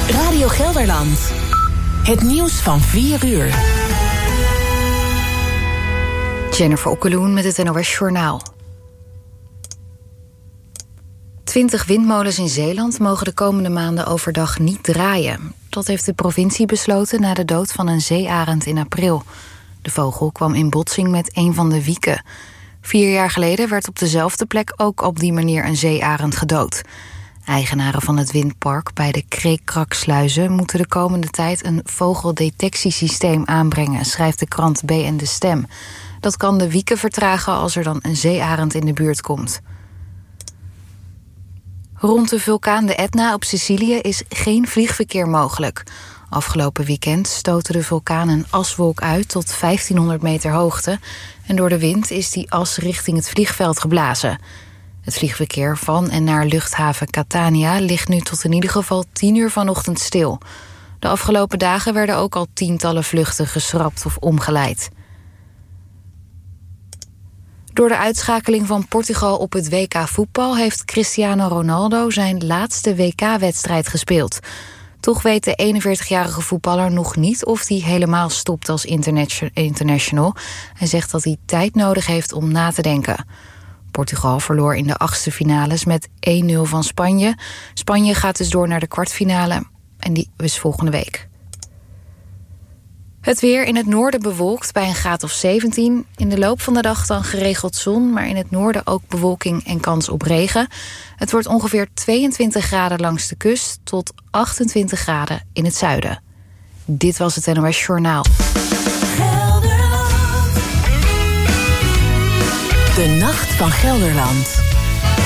Radio Gelderland. Het nieuws van 4 uur. Jennifer Okkeloen met het NOS Journaal. 20 windmolens in Zeeland mogen de komende maanden overdag niet draaien. Dat heeft de provincie besloten na de dood van een zeearend in april. De vogel kwam in botsing met een van de wieken. 4 jaar geleden werd op dezelfde plek ook op die manier een zeearend gedood. Eigenaren van het windpark bij de Kreekkraksluizen moeten de komende tijd een vogeldetectiesysteem aanbrengen, schrijft de krant BN De Stem. Dat kan de wieken vertragen als er dan een zeearend in de buurt komt. Rond de vulkaan de Etna op Sicilië is geen vliegverkeer mogelijk. Afgelopen weekend stootte de vulkaan een aswolk uit tot 1500 meter hoogte. En door de wind is die as richting het vliegveld geblazen. Het vliegverkeer van en naar luchthaven Catania ligt nu tot in ieder geval 10 uur vanochtend stil. De afgelopen dagen werden ook al tientallen vluchten geschrapt of omgeleid. Door de uitschakeling van Portugal op het WK voetbal heeft Cristiano Ronaldo zijn laatste WK-wedstrijd gespeeld. Toch weet de 41-jarige voetballer nog niet of hij helemaal stopt als international. Hij zegt dat hij tijd nodig heeft om na te denken. Portugal verloor in de 8e finales met 1-0 van Spanje. Spanje gaat dus door naar de kwartfinale en die is volgende week. Het weer in het noorden bewolkt bij een graad of 17. In de loop van de dag dan geregeld zon, maar in het noorden ook bewolking en kans op regen. Het wordt ongeveer 22 graden langs de kust tot 28 graden in het zuiden. Dit was het NOS Journaal. De Nacht van Gelderland.